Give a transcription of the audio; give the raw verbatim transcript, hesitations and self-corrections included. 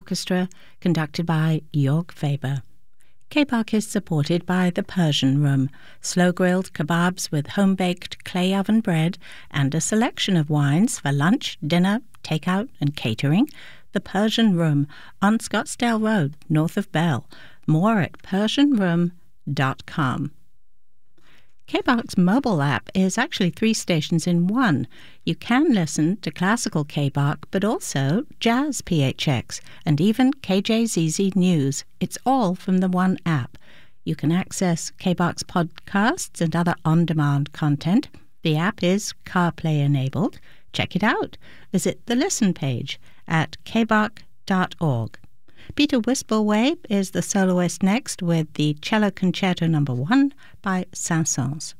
Orchestra, conducted by Jörg Weber. K-Bach is supported by the Persian Room, slow-grilled kebabs with home-baked clay oven bread, and a selection of wines for lunch, dinner, takeout and catering. The Persian Room on Scottsdale Road, north of Bell. More at persian room dot com. K-Bach's mobile app is actually three stations in one. You can listen to classical K-Bach, but also jazz P H X and even K J Z Z News. It's all from the one app. You can access K-Bach's podcasts and other on-demand content. The app is CarPlay-enabled. Check it out. Visit the Listen page at k bach dot org. Peter Wisbleway is the soloist next with the Cello Concerto Number One by Saint-Saëns.